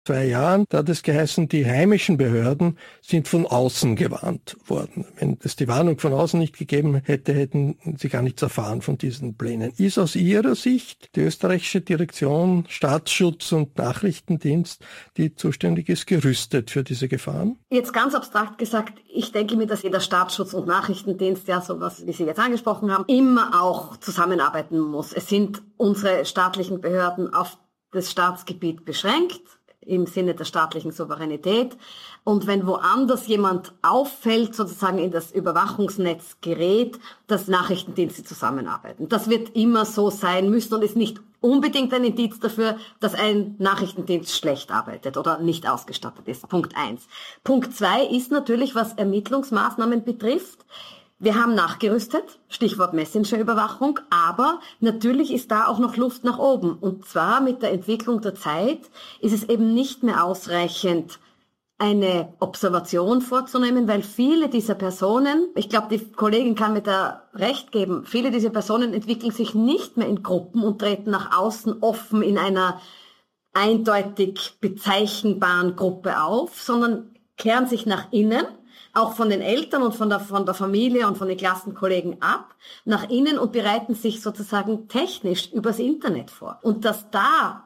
2 Jahren, da hat es geheißen, die heimischen Behörden sind von außen gewarnt worden. Wenn es die Warnung von außen nicht gegeben hätte, hätten sie gar nichts erfahren von diesen Plänen. Ist aus Ihrer Sicht die österreichische Direktion Staatsschutz und Nachrichtendienst, die zuständig ist, gerüstet für diese Gefahren? Jetzt ganz abstrakt gesagt, ich denke mir, dass jeder Staatsschutz und Nachrichtendienst, ja sowas, wie Sie jetzt angesprochen haben, immer auch zusammenarbeiten muss. Es sind unsere staatlichen Behörden auf das Staatsgebiet beschränkt, im Sinne der staatlichen Souveränität. Und wenn woanders jemand auffällt, sozusagen in das Überwachungsnetz gerät, dass Nachrichtendienste zusammenarbeiten. Das wird immer so sein müssen und ist nicht unbedingt ein Indiz dafür, dass ein Nachrichtendienst schlecht arbeitet oder nicht ausgestattet ist. Punkt 1. Punkt 2 ist natürlich, was Ermittlungsmaßnahmen betrifft. Wir haben nachgerüstet, Stichwort Messenger-Überwachung, aber natürlich ist da auch noch Luft nach oben. Und zwar mit der Entwicklung der Zeit ist es eben nicht mehr ausreichend, eine Observation vorzunehmen, weil viele dieser Personen, ich glaube, die Kollegin kann mir da recht geben, viele dieser Personen entwickeln sich nicht mehr in Gruppen und treten nach außen offen in einer eindeutig bezeichnbaren Gruppe auf, sondern kehren sich nach innen, auch von den Eltern und von der Familie und von den Klassenkollegen ab, nach innen und bereiten sich sozusagen technisch übers Internet vor. Und dass da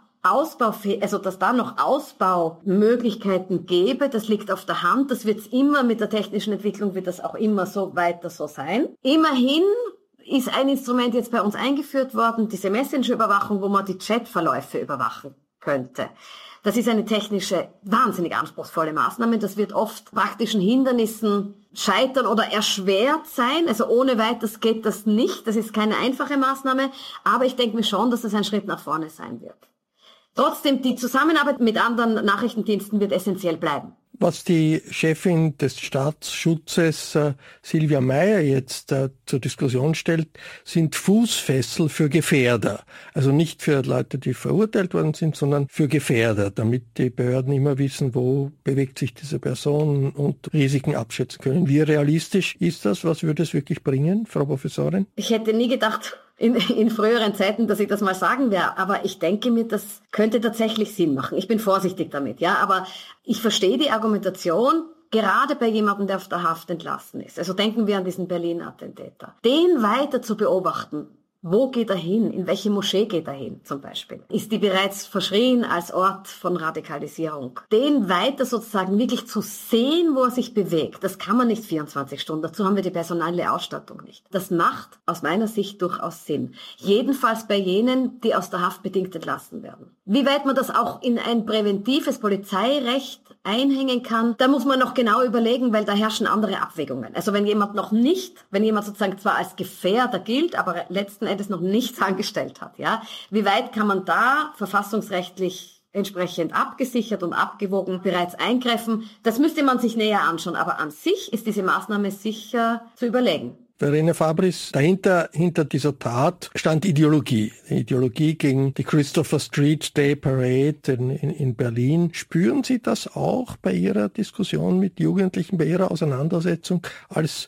noch Ausbaumöglichkeiten gäbe, das liegt auf der Hand. Das wird immer mit der technischen Entwicklung, wird das auch immer so weiter so sein. Immerhin ist ein Instrument jetzt bei uns eingeführt worden, diese Messenger-Überwachung, wo man die Chatverläufe überwachen könnte. Das ist eine technische, wahnsinnig anspruchsvolle Maßnahme. Das wird oft praktischen Hindernissen scheitern oder erschwert sein. Also ohne weiteres geht das nicht. Das ist keine einfache Maßnahme. Aber ich denke mir schon, dass das ein Schritt nach vorne sein wird. Trotzdem, die Zusammenarbeit mit anderen Nachrichtendiensten wird essentiell bleiben. Was die Chefin des Staatsschutzes Silvia Meyer jetzt zur Diskussion stellt, sind Fußfessel für Gefährder. Also nicht für Leute, die verurteilt worden sind, sondern für Gefährder, damit die Behörden immer wissen, wo bewegt sich diese Person und Risiken abschätzen können. Wie realistisch ist das? Was würde es wirklich bringen, Frau Professorin? Ich hätte nie gedacht in früheren Zeiten, dass ich das mal sagen werde, aber ich denke mir, das könnte tatsächlich Sinn machen. Ich bin vorsichtig damit, ja, aber ich verstehe die Argumentation, gerade bei jemandem, der auf der Haft entlassen ist. Also denken wir an diesen Berlin-Attentäter. Den weiter zu beobachten, wo geht er hin? In welche Moschee geht er hin zum Beispiel? Ist die bereits verschrien als Ort von Radikalisierung? Den weiter sozusagen wirklich zu sehen, wo er sich bewegt, das kann man nicht 24 Stunden. Dazu haben wir die personelle Ausstattung nicht. Das macht aus meiner Sicht durchaus Sinn. Jedenfalls bei jenen, die aus der Haft bedingt entlassen werden. Wie weit man das auch in ein präventives Polizeirecht einhängen kann, da muss man noch genau überlegen, weil da herrschen andere Abwägungen. Also wenn jemand sozusagen zwar als Gefährder gilt, aber letzten Endes noch nichts angestellt hat, ja, wie weit kann man da verfassungsrechtlich entsprechend abgesichert und abgewogen bereits eingreifen? Das müsste man sich näher anschauen, aber an sich ist diese Maßnahme sicher zu überlegen. Verena Fabris, hinter dieser Tat stand Ideologie. Ideologie gegen die Christopher Street Day Parade in Berlin. Spüren Sie das auch bei Ihrer Diskussion mit Jugendlichen, bei Ihrer Auseinandersetzung als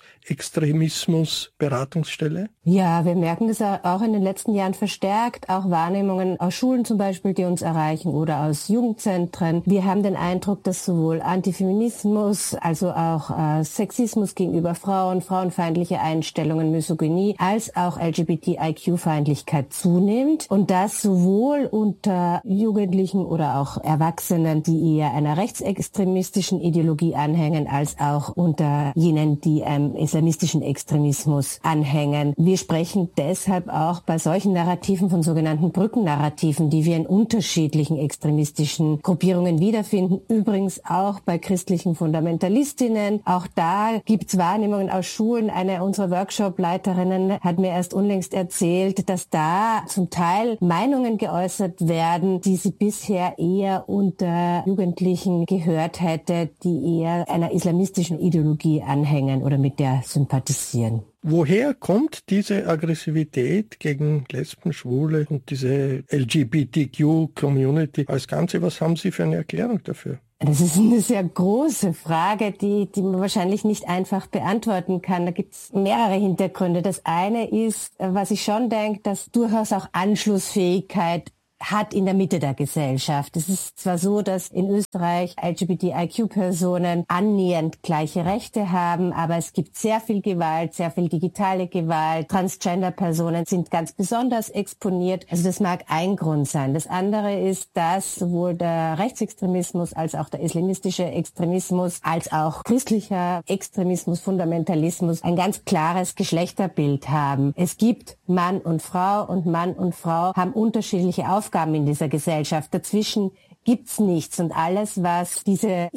Extremismusberatungsstelle? Ja, wir merken das auch in den letzten Jahren verstärkt, auch Wahrnehmungen aus Schulen zum Beispiel, die uns erreichen oder aus Jugendzentren. Wir haben den Eindruck, dass sowohl Antifeminismus, also auch Sexismus gegenüber Frauen, frauenfeindliche Einstellungen, Misogynie, als auch LGBTIQ-Feindlichkeit zunimmt und das sowohl unter Jugendlichen oder auch Erwachsenen, die eher einer rechtsextremistischen Ideologie anhängen, als auch unter jenen, die islamistischen Extremismus anhängen. Wir sprechen deshalb auch bei solchen Narrativen von sogenannten Brückennarrativen, die wir in unterschiedlichen extremistischen Gruppierungen wiederfinden. Übrigens auch bei christlichen Fundamentalistinnen. Auch da gibt's Wahrnehmungen aus Schulen. Eine unserer Workshop-Leiterinnen hat mir erst unlängst erzählt, dass da zum Teil Meinungen geäußert werden, die sie bisher eher unter Jugendlichen gehört hätte, die eher einer islamistischen Ideologie anhängen oder mit der sympathisieren. Woher kommt diese Aggressivität gegen Lesben, Schwule und diese LGBTQ-Community als Ganze? Was haben Sie für eine Erklärung dafür? Das ist eine sehr große Frage, die man wahrscheinlich nicht einfach beantworten kann. Da gibt's mehrere Hintergründe. Das eine ist, was ich schon denke, dass durchaus auch Anschlussfähigkeit hat in der Mitte der Gesellschaft. Es ist zwar so, dass in Österreich LGBTIQ-Personen annähernd gleiche Rechte haben, aber es gibt sehr viel Gewalt, sehr viel digitale Gewalt. Transgender-Personen sind ganz besonders exponiert. Also das mag ein Grund sein. Das andere ist, dass sowohl der Rechtsextremismus als auch der islamistische Extremismus als auch christlicher Extremismus, Fundamentalismus ein ganz klares Geschlechterbild haben. Es gibt Mann und Frau und Mann und Frau haben unterschiedliche Aufgaben in dieser Gesellschaft. Dazwischen gibt's nichts und alles, was diese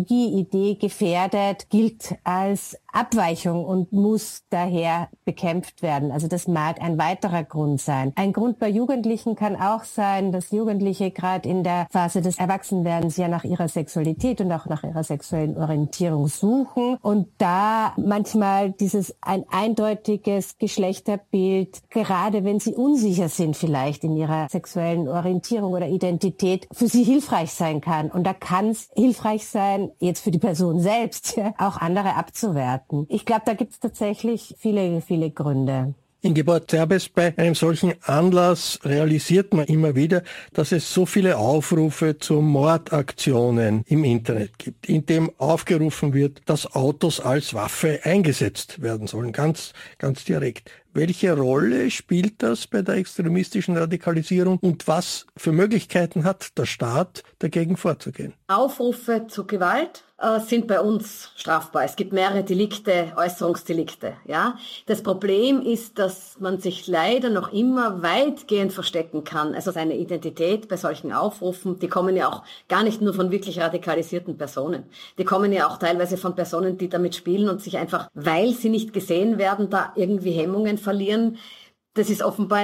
Idee gefährdet, gilt als Abweichung und muss daher bekämpft werden. Also das mag ein weiterer Grund sein. Ein Grund bei Jugendlichen kann auch sein, dass Jugendliche gerade in der Phase des Erwachsenwerdens ja nach ihrer Sexualität und auch nach ihrer sexuellen Orientierung suchen und da manchmal ein eindeutiges Geschlechterbild, gerade wenn sie unsicher sind vielleicht in ihrer sexuellen Orientierung oder Identität, für sie hilfreich sein kann. Und da kann es hilfreich sein, jetzt für die Person selbst, ja, auch andere abzuwerten. Ich glaube, da gibt es tatsächlich viele, viele Gründe. Ingeborg Zerbes, bei einem solchen Anlass realisiert man immer wieder, dass es so viele Aufrufe zu Mordaktionen im Internet gibt, in dem aufgerufen wird, dass Autos als Waffe eingesetzt werden sollen, ganz, ganz direkt. Welche Rolle spielt das bei der extremistischen Radikalisierung und was für Möglichkeiten hat der Staat, dagegen vorzugehen? Aufrufe zu Gewalt sind bei uns strafbar. Es gibt mehrere Delikte, Äußerungsdelikte. Ja? Das Problem ist, dass man sich leider noch immer weitgehend verstecken kann. Also seine Identität bei solchen Aufrufen, die kommen ja auch gar nicht nur von wirklich radikalisierten Personen. Die kommen ja auch teilweise von Personen, die damit spielen und sich einfach, weil sie nicht gesehen werden, da irgendwie Hemmungen verlieren. Das ist offenbar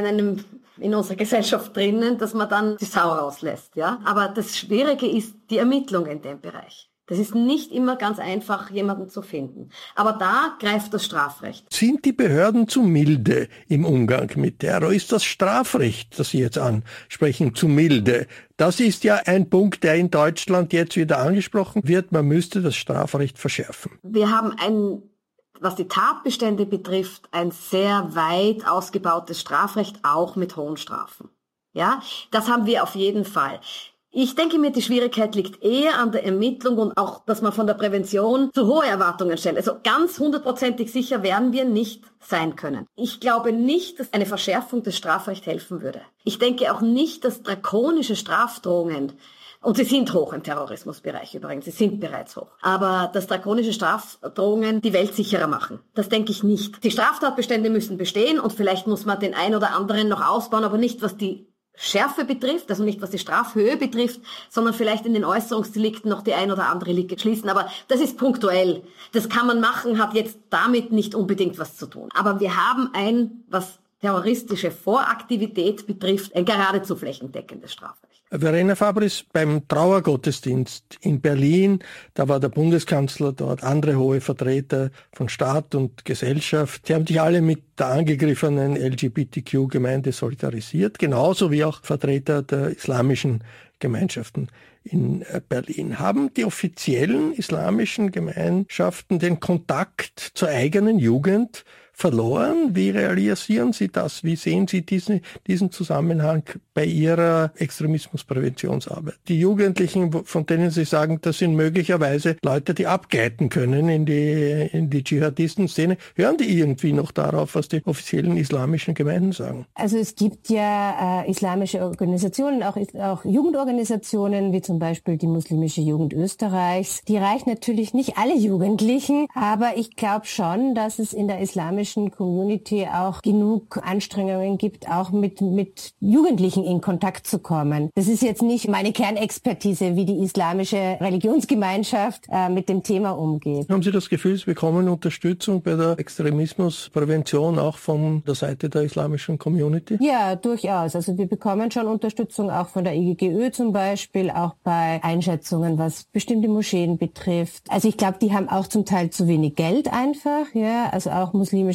in unserer Gesellschaft drinnen, dass man dann die Sau rauslässt. Ja? Aber das Schwierige ist die Ermittlung in dem Bereich. Das ist nicht immer ganz einfach, jemanden zu finden. Aber da greift das Strafrecht. Sind die Behörden zu milde im Umgang mit Terror? Ist das Strafrecht, das Sie jetzt ansprechen, zu milde? Das ist ja ein Punkt, der in Deutschland jetzt wieder angesprochen wird. Man müsste das Strafrecht verschärfen. Wir haben was die Tatbestände betrifft, ein sehr weit ausgebautes Strafrecht, auch mit hohen Strafen. Ja, das haben wir auf jeden Fall. Ich denke mir, die Schwierigkeit liegt eher an der Ermittlung und auch, dass man von der Prävention zu hohe Erwartungen stellt. Also ganz 100% sicher werden wir nicht sein können. Ich glaube nicht, dass eine Verschärfung des Strafrechts helfen würde. Ich denke auch nicht, dass drakonische Strafdrohungen, und sie sind hoch im Terrorismusbereich übrigens, sie sind bereits hoch, aber dass drakonische Strafdrohungen die Welt sicherer machen, das denke ich nicht. Die Straftatbestände müssen bestehen und vielleicht muss man den ein oder anderen noch ausbauen, aber nicht was die Schärfe betrifft, also nicht was die Strafhöhe betrifft, sondern vielleicht in den Äußerungsdelikten noch die ein oder andere Lücke schließen. Aber das ist punktuell. Das kann man machen, hat jetzt damit nicht unbedingt was zu tun. Aber wir haben was terroristische Voraktivität betrifft, ein geradezu flächendeckendes Strafrecht. Verena Fabris, beim Trauergottesdienst in Berlin, da war der Bundeskanzler dort, andere hohe Vertreter von Staat und Gesellschaft. Die haben sich alle mit der angegriffenen LGBTQ-Gemeinde solidarisiert, genauso wie auch Vertreter der islamischen Gemeinschaften in Berlin. Haben die offiziellen islamischen Gemeinschaften den Kontakt zur eigenen Jugend verloren? Wie realisieren Sie das? Wie sehen Sie diesen Zusammenhang bei Ihrer Extremismuspräventionsarbeit? Die Jugendlichen, von denen Sie sagen, das sind möglicherweise Leute, die abgleiten können in die Dschihadisten-Szene, hören die irgendwie noch darauf, was die offiziellen islamischen Gemeinden sagen? Also es gibt ja islamische Organisationen, auch Jugendorganisationen, wie zum Beispiel die Muslimische Jugend Österreichs. Die reichen natürlich nicht alle Jugendlichen, aber ich glaube schon, dass es in der islamischen Community auch genug Anstrengungen gibt, auch mit Jugendlichen in Kontakt zu kommen. Das ist jetzt nicht meine Kernexpertise, wie die islamische Religionsgemeinschaft mit dem Thema umgeht. Haben Sie das Gefühl, Sie bekommen Unterstützung bei der Extremismusprävention auch von der Seite der islamischen Community? Ja, durchaus. Also wir bekommen schon Unterstützung auch von der IGGÖ zum Beispiel, auch bei Einschätzungen, was bestimmte Moscheen betrifft. Also ich glaube, die haben auch zum Teil zu wenig Geld einfach, ja, also auch muslimische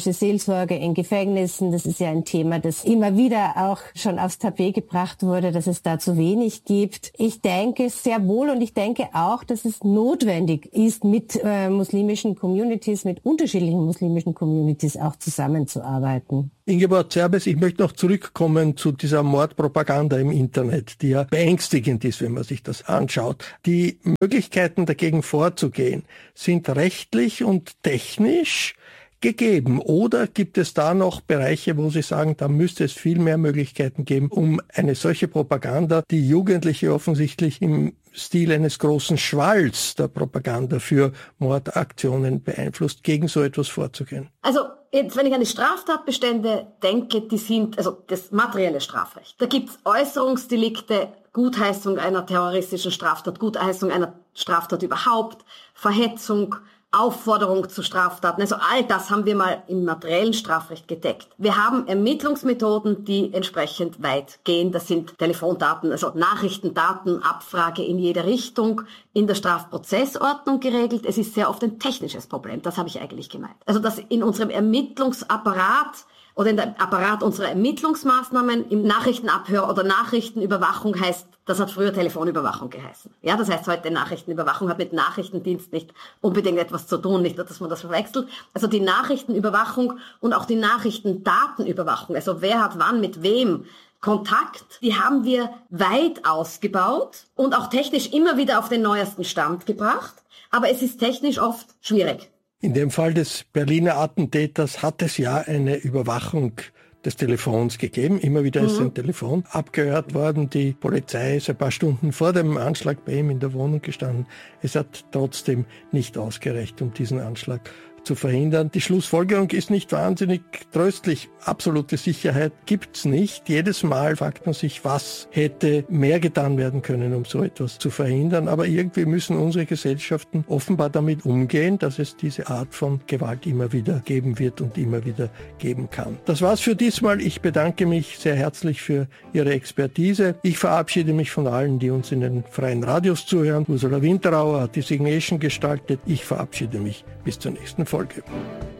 muslimische Seelsorge in Gefängnissen. Das ist ja ein Thema, das immer wieder auch schon aufs Tapet gebracht wurde, dass es da zu wenig gibt. Ich denke sehr wohl und ich denke auch, dass es notwendig ist, mit muslimischen Communities, mit unterschiedlichen muslimischen Communities auch zusammenzuarbeiten. Ingeborg Zerbes, ich möchte noch zurückkommen zu dieser Mordpropaganda im Internet, die ja beängstigend ist, wenn man sich das anschaut. Die Möglichkeiten dagegen vorzugehen sind rechtlich und technisch gegeben. Oder gibt es da noch Bereiche, wo Sie sagen, da müsste es viel mehr Möglichkeiten geben, um eine solche Propaganda, die Jugendliche offensichtlich im Stil eines großen Schwalls der Propaganda für Mordaktionen beeinflusst, gegen so etwas vorzugehen? Also jetzt, wenn ich an die Straftatbestände denke, die sind, also das materielle Strafrecht. Da gibt's Äußerungsdelikte, Gutheißung einer terroristischen Straftat, Gutheißung einer Straftat überhaupt, Verhetzung, Aufforderung zu Straftaten. Also all das haben wir mal im materiellen Strafrecht gedeckt. Wir haben Ermittlungsmethoden, die entsprechend weit gehen. Das sind Telefondaten, also Nachrichtendaten, Abfrage in jede Richtung, in der Strafprozessordnung geregelt. Es ist sehr oft ein technisches Problem. Das habe ich eigentlich gemeint. Also dass in unserem Ermittlungsapparat oder in der Apparat unserer Ermittlungsmaßnahmen im Nachrichtenabhör oder Nachrichtenüberwachung heißt, das hat früher Telefonüberwachung geheißen. Ja, das heißt heute Nachrichtenüberwachung hat mit Nachrichtendienst nicht unbedingt etwas zu tun, nicht, dass man das verwechselt. Also die Nachrichtenüberwachung und auch die Nachrichtendatenüberwachung, also wer hat wann mit wem Kontakt, die haben wir weit ausgebaut und auch technisch immer wieder auf den neuesten Stand gebracht. Aber es ist technisch oft schwierig. In dem Fall des Berliner Attentäters hat es ja eine Überwachung des Telefons gegeben. Immer wieder ist ein Telefon abgehört worden. Die Polizei ist ein paar Stunden vor dem Anschlag bei ihm in der Wohnung gestanden. Es hat trotzdem nicht ausgereicht, um diesen Anschlag zu verhindern. Die Schlussfolgerung ist nicht wahnsinnig tröstlich. Absolute Sicherheit gibt's nicht. Jedes Mal fragt man sich, was hätte mehr getan werden können, um so etwas zu verhindern. Aber irgendwie müssen unsere Gesellschaften offenbar damit umgehen, dass es diese Art von Gewalt immer wieder geben wird und immer wieder geben kann. Das war's für diesmal. Ich bedanke mich sehr herzlich für Ihre Expertise. Ich verabschiede mich von allen, die uns in den freien Radios zuhören. Ursula Winterauer hat die Signation gestaltet. Ich verabschiede mich bis zur nächsten Folge.